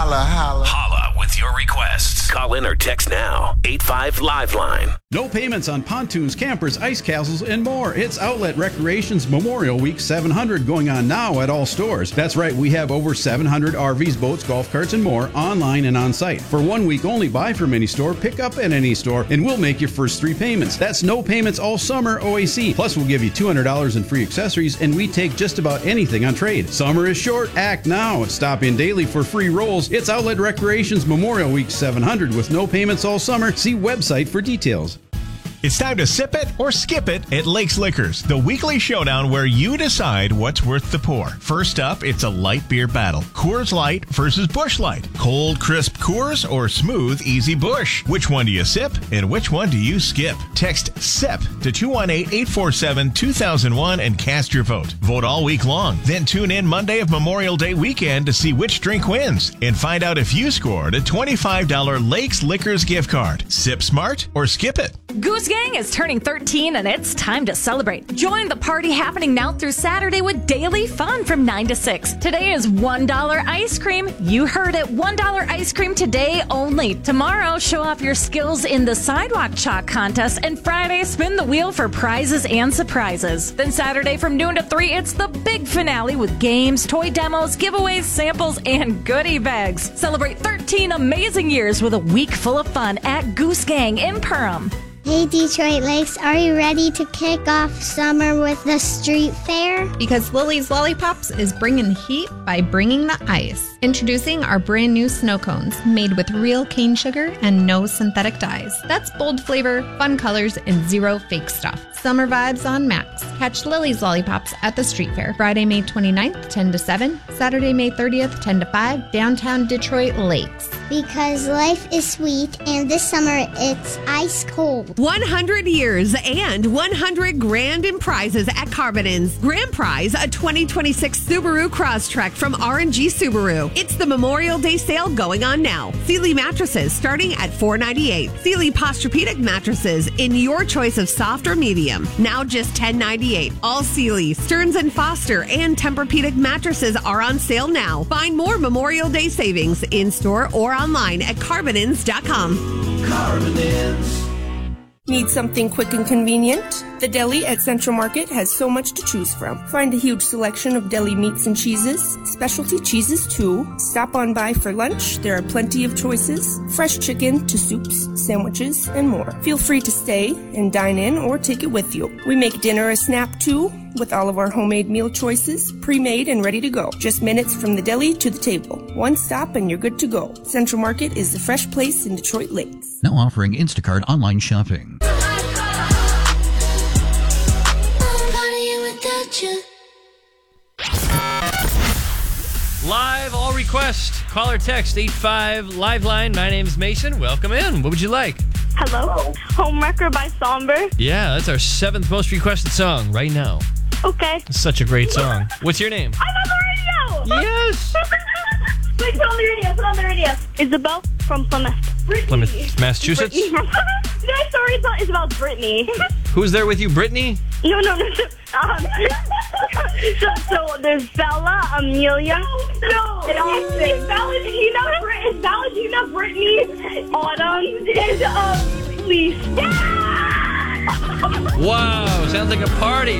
Holla, holla. Holla with your requests. Call in or text now. 85 Liveline. No payments on pontoons, campers, ice castles, and more. It's Outlet Recreation's Memorial Week 700 going on now at all stores. That's right, we have over 700 RVs, boats, golf carts, and more online and on site. For 1 week only, buy from any store, pick up at any store, and we'll make your first 3 payments. That's no payments all summer OAC. Plus, we'll give you $200 in free accessories, and we take just about anything on trade. Summer is short. Act now. Stop in daily for free rolls. It's Outlet Recreation's Memorial Week 700 with no payments all summer. See website for details. It's time to sip it or skip it at Lakes Liquors, the weekly showdown where you decide what's worth the pour. First up, it's a light beer battle. Coors Light versus Busch Light. Cold, crisp Coors or smooth, easy Busch? Which one do you sip and which one do you skip? Text SIP to 218-847-2001 and cast your vote. Vote all week long. Then tune in Monday of Memorial Day weekend to see which drink wins and find out if you scored a $25 Lakes Liquors gift card. Sip smart or skip it. Goose Gang is turning 13 and it's time to celebrate. Join the party happening now through Saturday with daily fun from 9 to 6. Today is $1 ice cream. You heard it, $1 ice cream today only. Tomorrow, show off your skills in the Sidewalk Chalk contest, and Friday, spin the wheel for prizes and surprises. Then Saturday from noon to 3, it's the big finale with games, toy demos, giveaways, samples, and goodie bags. Celebrate 13 amazing years with a week full of fun at Goose Gang in Perham. Hey Detroit Lakes, are you ready to kick off summer with the street fair? Because Lily's Lollipops is bringing the heat by bringing the ice. Introducing our brand new snow cones made with real cane sugar and no synthetic dyes. That's bold flavor, fun colors, and zero fake stuff. Summer vibes on max. Catch Lily's Lollipops at the street fair. Friday, May 29th, 10 to 7. Saturday, May 30th, 10 to 5. Downtown Detroit Lakes. Because life is sweet and this summer it's ice cold. 100 years and 100 grand in prizes at Carbonins. Grand prize, a 2026 Subaru Crosstrek from R&G Subaru. It's the Memorial Day sale going on now. Sealy mattresses starting at $498. Sealy Posturepedic mattresses in your choice of soft or medium. Now just $1098. All Sealy, Stearns & Foster, and Tempur-Pedic mattresses are on sale now. Find more Memorial Day savings in-store or online at Carbonins.com. Carbonins. Need something quick and convenient? The deli at Central Market has so much to choose from. Find a huge selection of deli meats and cheeses, specialty cheeses too. Stop on by for lunch. There are plenty of choices. Fresh chicken to soups, sandwiches, and more. Feel free to stay and dine in or take it with you. We make dinner a snap too, with all of our homemade meal choices, pre-made and ready to go. Just minutes from the deli to the table. One stop and you're good to go. Central Market is the fresh place in Detroit Lakes. Now offering Instacart online shopping. Live, all request. Call or text 85 Liveline. My name's Mason. Welcome in. What would you like? Hello. Homewrecker by Somber. Yeah, that's our 7th most requested song right now. Okay. It's such a great song. What's your name? I'm on the radio. Yes. Wait, put on the radio. Put on the radio. Isabel from Plymouth. Brittany. Plymouth, Massachusetts? No, sorry, it's about Brittany. Who's there with you, Brittany? No. So there's Bella, Amelia. No. And Austin. Bella, do you know Brittany? Autumn. And Elise. Yeah! Wow, sounds like a party.